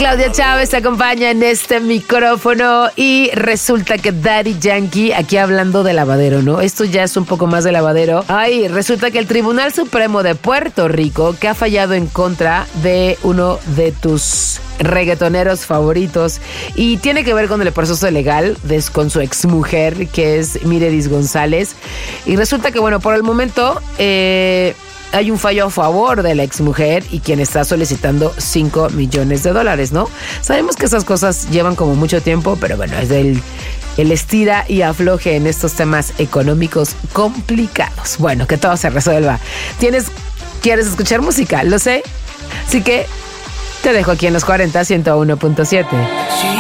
Claudia Chávez te acompaña en este micrófono y resulta que Daddy Yankee, aquí hablando de lavadero, ¿no? Esto ya es un poco más de lavadero. Ay, resulta que el Tribunal Supremo de Puerto Rico, que ha fallado en contra de uno de tus reggaetoneros favoritos y tiene que ver con el proceso legal con su exmujer, que es Miredis González. Y resulta que, bueno, por el momento hay un fallo a favor de la exmujer y quien está solicitando $5 millones, ¿no? Sabemos que esas cosas llevan como mucho tiempo, pero bueno, es el estira y afloje en estos temas económicos complicados. Bueno, que todo se resuelva. ¿Quieres escuchar música? Lo sé. Así que te dejo aquí en los 40 101.7.